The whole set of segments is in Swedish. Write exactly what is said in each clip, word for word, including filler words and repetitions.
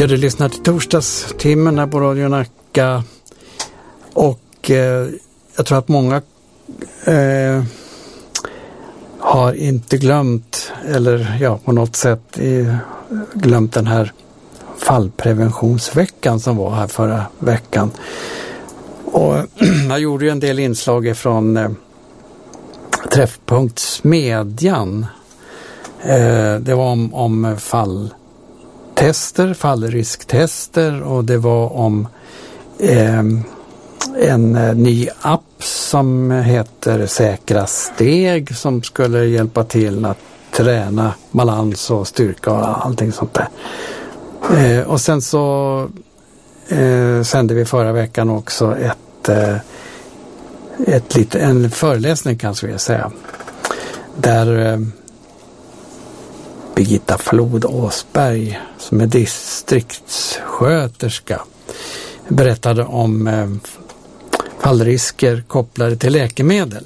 Ja, du lyssnar till torsdagstimmen här på Radio Nacka och eh, jag tror att många eh, har inte glömt eller ja, på något sätt eh, glömt den här fallpreventionsveckan som var här förra veckan. Och jag gjorde ju en del inslag från eh, Träffpunkt Smedjan. Eh, det var om, om falltester, fallrisktester och det var om eh, en eh, ny app som heter Säkra steg som skulle hjälpa till att träna balans och styrka och allting sånt där. Eh, och sen så eh, sände vi förra veckan också ett, eh, ett lite, en föreläsning kanske jag säga. Där eh, Birgitta Flod Åsberg som är distriktssköterska berättade om eh, fallrisker kopplade till läkemedel.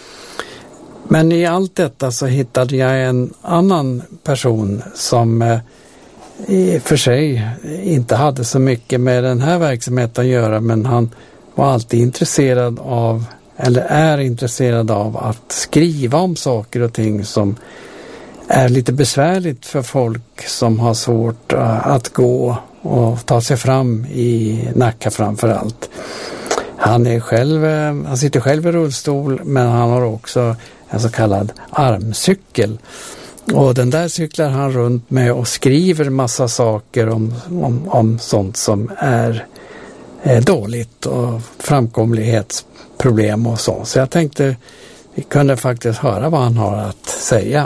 Men i allt detta så hittade jag en annan person som eh, i och för sig inte hade så mycket med den här verksamheten att göra, men han var alltid intresserad av, eller är intresserad av att skriva om saker och ting som är lite besvärligt för folk som har svårt att gå och ta sig fram i Nacka framför allt. Han är själv, han sitter själv i rullstol, men han har också en så kallad armcykel. Och den där cyklar han runt med och skriver massa saker om, om, om sånt som är, är dåligt och framkomlighetsproblem och så. Så jag tänkte vi kunde faktiskt höra vad han har att säga.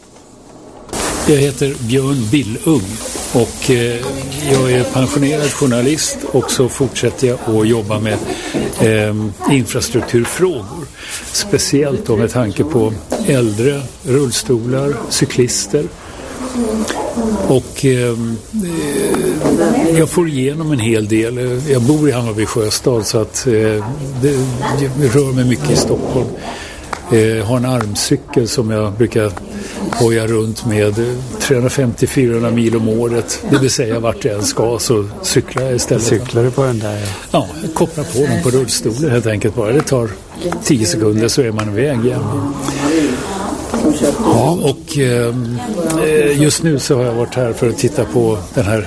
Jag heter Björn Billung och eh, jag är pensionerad journalist och så fortsätter jag att jobba med eh, infrastrukturfrågor. Speciellt då med tanke på äldre, rullstolar, cyklister. Och eh, jag får igenom en hel del. Jag bor i Hammarby Sjöstad så att eh, det, jag rör mig mycket i Stockholm. Jag har en armcykel som jag brukar hoja runt med trehundrafemtio till fyrahundra mil om året. Det vill säga vart jag än ska så cyklar jag istället. Cyklar du på den där? Ja, jag kopplar på den på rullstolen helt enkelt bara. Det tar tio sekunder så är man iväg igen. Ja, och eh, just nu så har jag varit här för att titta på den här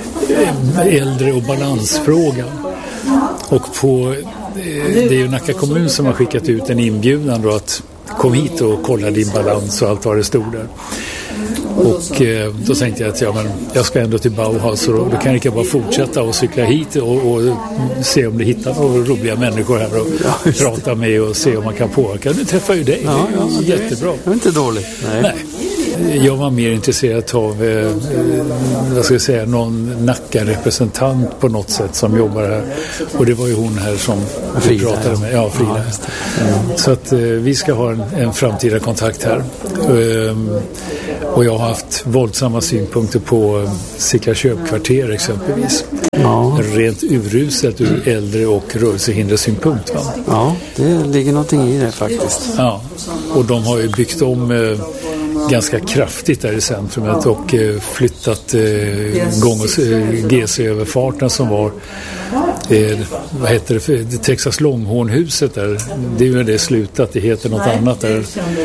äldre- och balansfrågan. Och på det är ju Nacka kommun som har skickat ut en inbjudan då att kom hit och kolla din balans och allt vad det stod där. Och eh, då tänkte jag att ja, men jag ska ändå till Bauhaus och då, då kan jag inte bara fortsätta och cykla hit och, och se om det hittar några roliga människor här och ja, prata med och se om man kan påverka. Nu träffar ju dig, ja, ja, det är jättebra. Det är inte dåligt. Nej. Nej. Jag var mer intresserad av eh, vad ska jag säga, någon Nacka-representant på något sätt som jobbar här. Och det var ju hon här som vi pratade med. Ja, Frida. Ja, mm. Så att eh, vi ska ha en, en framtida kontakt här. Um, och jag har haft våldsamma synpunkter på eh, Sickla köpkvarter exempelvis. Ja. Rent uruset ur äldre- och rörelsehindersynpunkt. Va? Ja, det ligger någonting i det faktiskt. Ja, och de har ju byggt om eh, ganska kraftigt där i centrumet och eh, flyttat eh, gång- och eh, G C-överfarten som var eh, vad heter det, för, det Texas Longhornhuset där, det är ju det slutat, det heter något annat där,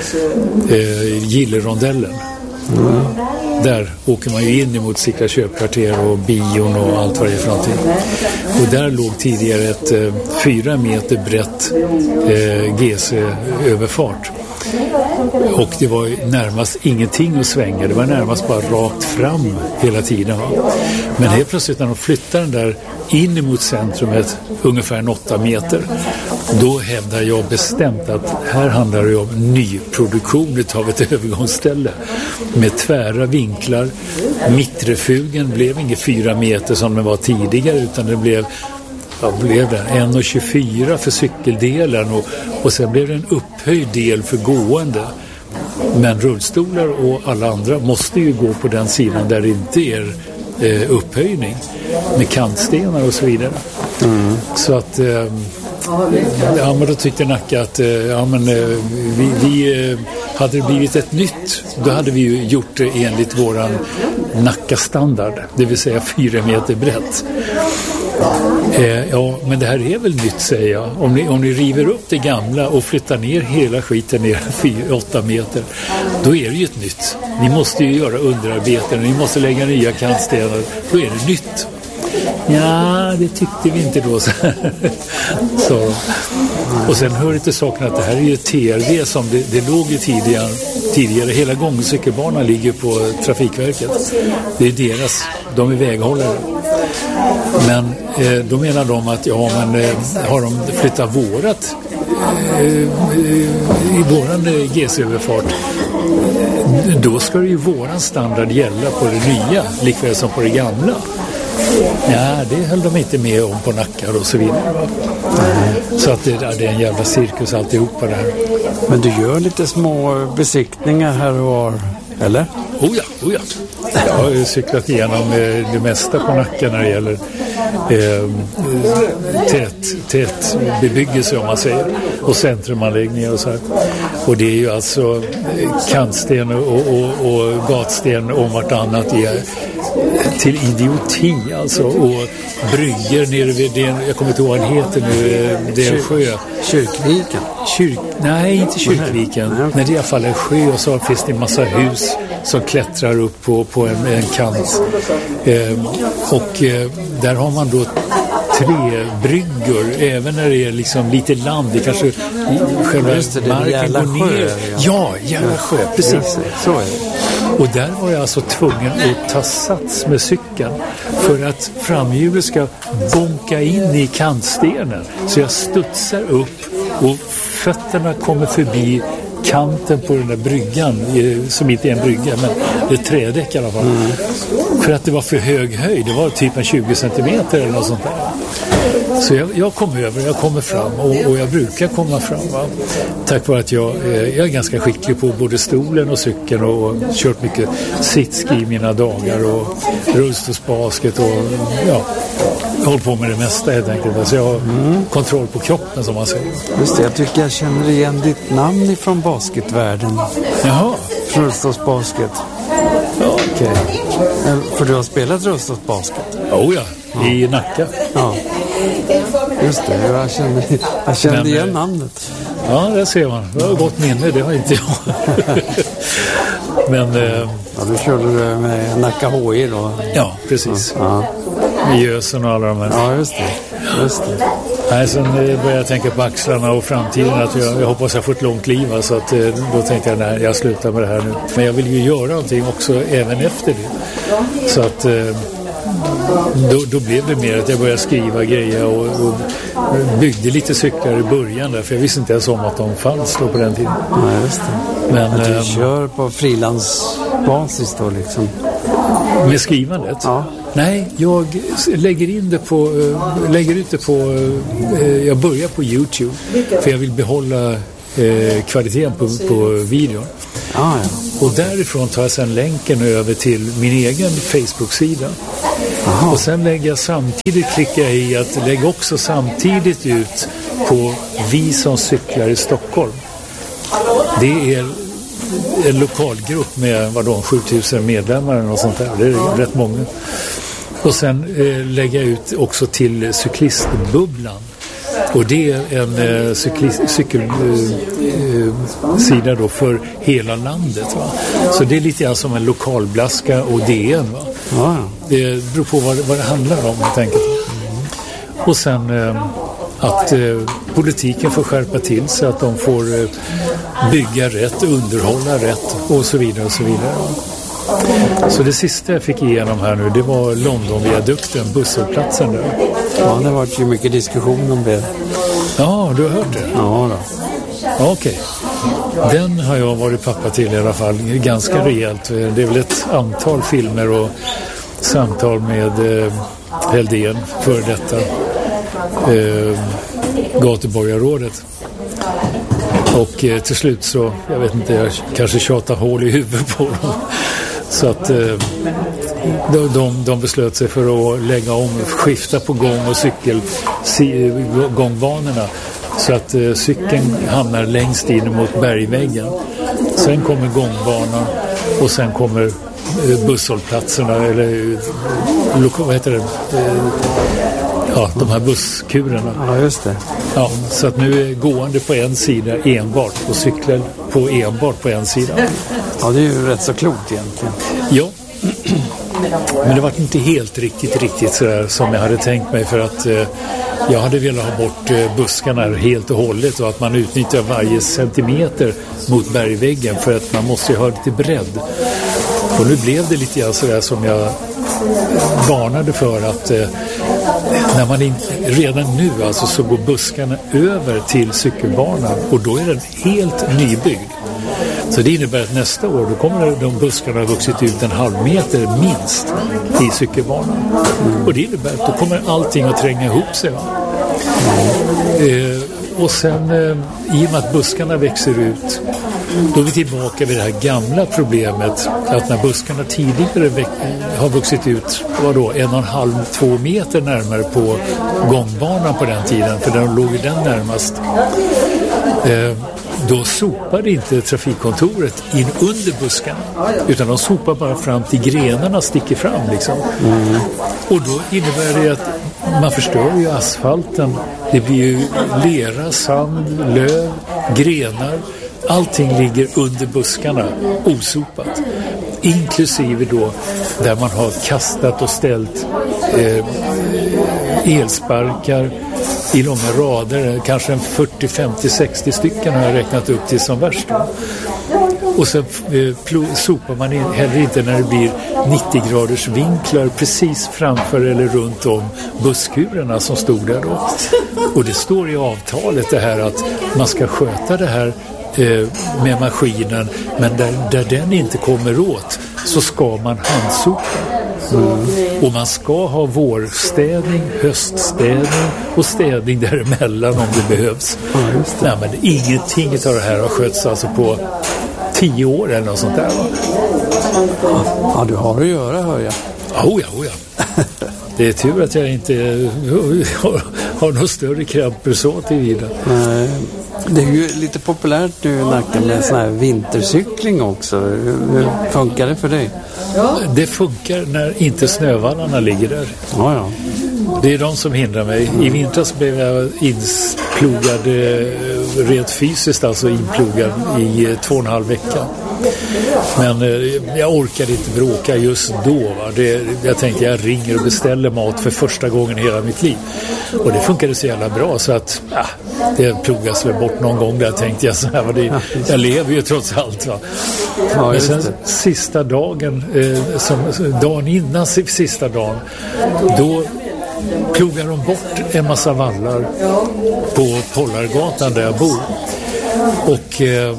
eh, Gillerondellen. Mm. Där åker man ju in emot Sickla köpkvarter och bion och allt vad det är för någonting. Och där låg tidigare ett eh, fyra meter brett eh, G C-överfart. Och det var närmast ingenting att svänga. Det var närmast bara rakt fram hela tiden. Men helt plötsligt när de flyttar den där in emot centrumet ungefär en åtta meter, då hävdar jag bestämt att här handlar det om nyproduktion av ett övergångsställe med tvära vinklar. Mittrefugen blev inga fyra meter som den var tidigare, utan det blev Vad blev det? en komma tjugofyra för cykeldelen och, och sen blev det en upphöjd del för gående. Men rullstolar och alla andra måste ju gå på den sidan där det inte är eh, upphöjning med kantstenar och så vidare. Mm. Så att eh, ja, men då tyckte Nacka att eh, ja, men, eh, vi, vi eh, hade det blivit ett nytt, då hade vi ju gjort det enligt våran Nacka-standard, det vill säga fyra meter brett. Eh, ja, men det här är väl nytt, säger jag. Om ni, om ni river upp det gamla och flyttar ner hela skiten ner fyra åtta meter, då är det ju ett nytt. Ni måste ju göra underarbeten, ni måste lägga nya kantstenar, då är det nytt. Ja, det tyckte vi inte då. Så. Och sen hör inte saken att det här är ju T R V som det, det låg ju tidigare, tidigare. Hela gångcykelbanan ligger på Trafikverket. Det är deras, de är väghållare. Men eh, då menar de att ja, men eh, har de flyttat vårat eh, i våran eh, G C-överfart, då ska ju våran standard gälla på det nya, likväl som på det gamla. Ja, det höll de inte med om på Nackar och så vidare. Va? Mm. Så att det, det är en jävla cirkus alltihopa där. Men du gör lite små besiktningar här och var, eller? Oh ja, oh ja. Jag har cyklat igenom eh, det mesta på Nacka när det gäller eh, tät, tät bebyggelse, om man säger, och centrumanläggningar och så här. Och det är ju alltså kantsten och, och, och gatsten om vartannat är till idioti alltså, och brygger nere vid den, jag kommer inte ihåg vad den heter nu, det är en sjö. Kyrkviken? Kyrk, nej, inte Kyrkviken. Nej, nej, det är i alla fall en sjö, och så finns det en massa hus som klättrar upp på, på en, en kant. Eh, och eh, där har man då tre bryggor, även när det är liksom lite land, det kanske själva det, marken går ner. Sjö, ja, ja jävla sjö, precis. Så är det. Och där var jag alltså tvungen att ta sats med cykeln för att framhjulet ska bonka in i kantstenen. Så jag studsar upp och fötterna kommer förbi kanten på den där bryggan, som inte är en brygga, men det är trädäck i alla fall. Mm. För att det var för hög höjd, det var typ en tjugo centimeter eller något sånt där. Så jag, jag kom över, jag kommer fram och, och jag brukar komma fram, va? Tack vare att jag, eh, jag är ganska skicklig på både stolen och cykeln och, och kört mycket sitski i mina dagar och rullstolsbasket och ja, jag håller på med det mesta helt enkelt. Alltså jag har mm. kontroll på kroppen, som man säger. Just det, jag tycker jag känner igen ditt namn ifrån basketvärlden. Jaha. Rullstolsbasket. Ja, okej. Okay. För du har spelat rullstolsbasket? Oh ja, ja, i Nacka. Ja. Just det, jag kände, jag kände Men, igen namnet. Ja, det ser man. Det har gott minne, det har inte jag. Men... Eh, ja, du körde med Nacka H I då? Ja, precis. Ja. I Gösen och alla de här. Ja, just det. Just det. Nej, sen började jag tänka på axlarna och framtiden. Att jag, jag hoppas jag får ett långt liv. Så att, då tänkte jag, nej, jag slutar med det här nu. Men jag vill ju göra någonting också även efter det. Så att... Eh, Då, då blev det mer att jag började skriva grejer och, och byggde lite cyklar i början där, för jag visste inte ens om att de fanns då på den tiden. Ja, just det. Men att du ähm, kör på frilansbasis då liksom? Med skrivandet? Ja. Nej, jag lägger in det på, äh, lägger ut det på, äh, jag börjar på YouTube, för jag vill behålla äh, kvaliteten på, på videon. Ah, ja. Och därifrån tar jag sedan länken över till min egen Facebook-sida. Aha. Och sen lägger jag samtidigt, klickar jag i att lägga också samtidigt ut på Vi som cyklar i Stockholm. Det är en lokalgrupp med vadå, sjutusen medlemmar och sånt där. Det är rätt många. Och sen eh, lägger jag ut också till cyklistbubblan. Och det är en eh, cykelsida eh, eh, då för hela landet. Va? Så det är lite grann som en lokalblaska och D N. Va? Ja. Det beror på vad, vad det handlar om helt enkelt. Mm. Och sen eh, att eh, politiken får skärpa till sig, att de får eh, bygga rätt, underhålla rätt och så vidare och så vidare. Så det sista jag fick igenom här nu, det var Londonviadukten, busshållplatsen där. Ja, det har varit ju mycket diskussion om det. Ja, du har hört det? Ja då. Ja, okej. Den har jag varit pappa till i alla fall, ganska rejält. Det är väl ett antal filmer och samtal med eh, Heldén för detta eh, gatuborgarrådet. Och eh, till slut så, jag vet inte, jag kanske tjatar hål i huvudet på dem. Så att eh, de, de, de beslöt sig för att lägga om, skifta på gång- och cykelgångbanorna. Så att eh, cykeln hamnar längst in mot bergväggen. Sen kommer gångbanan och sen kommer busshållplatserna eller vad heter det? Ja, de här busskurerna. Ja, just det. Ja, så att nu är gående på en sida enbart och cyklar på enbart på en sida. Ja, det är ju rätt så klokt egentligen. Ja. Men det var inte helt riktigt riktigt så där som jag hade tänkt mig, för att eh, jag hade velat ha bort eh, buskarna helt och hållet och att man utnyttjar varje centimeter mot bergväggen, för att man måste ju ha lite bredd. Och nu blev det lite grann så där som jag varnade för, att eh, när man in, redan nu alltså så går buskarna över till cykelbanan och då är den helt nybyggd. Så det innebär att nästa år då kommer de buskarna ha vuxit ut en halv meter minst i cykelbanan. Mm. Och det innebär att då kommer allting att tränga ihop sig. Va? Mm. Eh, och sen eh, i och med att buskarna växer ut, då är vi tillbaka vid det här gamla problemet att när buskarna tidigare väx- har vuxit ut vadå, en och en halv, två meter närmare på gångbanan på den tiden, för den låg den närmast. Eh, Då sopade inte trafikkontoret in under buskarna, utan de sopar bara fram till grenarna sticker fram liksom. Mm. Och då innebär det att man förstör ju asfalten. Det blir ju lera, sand, löv, grenar. Allting ligger under buskarna osopat. Inklusive då där man har kastat och ställt eh, elsparkar i långa rader, kanske en fyrtio, femtio, sextio stycken har jag räknat upp till som värst. Och så eh, plo- sopar man in, heller inte när det blir nittio graders vinklar precis framför eller runt om busskurerna som stod där då. Och det står i avtalet det här att man ska sköta det här eh, med maskinen, men där, där den inte kommer åt så ska man handsopa. Mm. Och man ska ha vårstädning, höststädning och städning däremellan om det behövs. Mm, det. Nej, men ingenting av det här har skötts alltså på tio år eller något sånt där. Va? Ja, du har att göra, hör jag. Oh ja, oh ja. Det är tur att jag inte har, har några större kramper så till vidare. Nej. Det är ju lite populärt nu i Nacka med sån här vintercykling också. Hur funkar det för dig? Det funkar när inte snövallarna ligger där. Ja, ja. Det är de som hindrar mig. I vintras blev jag insplogad rent fysiskt, alltså inplogad i två och en halv vecka. Men eh, jag orkade inte bråka just då. Va? Det, jag tänkte jag ringer och beställer mat för första gången i hela mitt liv. Och det funkade så jävla bra så att ah, det plogas väl bort någon gång där, tänkte jag. Så här, det, jag lever ju trots allt. Va? Ja, men sen sista dagen, eh, som, dagen innan sista dagen, då plogar de bort en massa vallar på Pollargatan där jag bor. Och eh,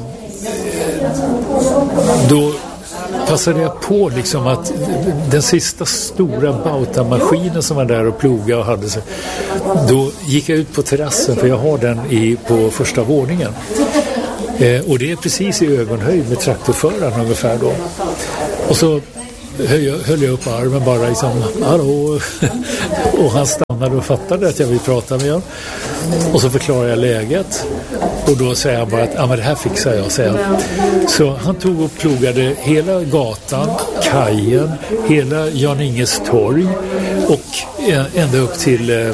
då passade jag på liksom att den sista stora bautamaskinen som var där och plogade och hade sig, då gick jag ut på terrassen, för jag har den i, på första våningen. Eh, och det är precis i ögonhöjd med traktorföraren ungefär då. Och så höll jag, höll jag upp armen bara liksom, hallå, och han stannade och fattade att jag vill prata med honom. Och så förklarade jag läget. Och då säger han bara att ah, men det här fixar jag, säger han. Så han tog och plogade hela gatan, kajen, hela Jan Inges torg och ända upp till eh,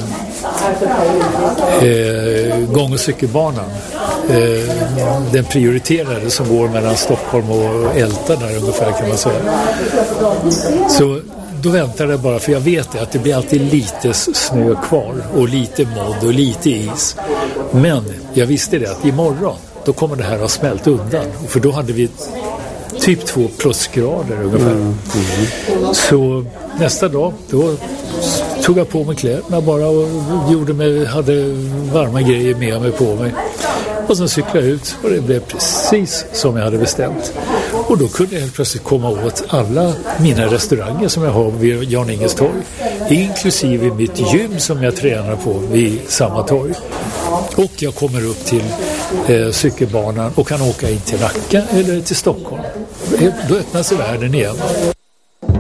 eh, gång- och cykelbanan. Eh, den prioriterade som går mellan Stockholm och Älta där ungefär, kan man säga. Så då väntar jag bara, för jag vet att det blir alltid lite snö kvar och lite modd och lite is. Men jag visste det att imorgon då kommer det här ha smält undan, för då hade vi typ två plusgrader ungefär. Mm. Mm. Så nästa dag då tog jag på mig kläderna bara och gjorde mig, hade varma grejer med mig på mig. Och sen cyklade jag ut och det blev precis som jag hade bestämt. Och då kunde jag helt plötsligt komma åt alla mina restauranger som jag har vid Jan Inges torg. Inklusive mitt gym som jag tränar på vid samma torg. Och jag kommer upp till eh, cykelbanan och kan åka in till Nacka eller till Stockholm. Då öppnar sig världen igen.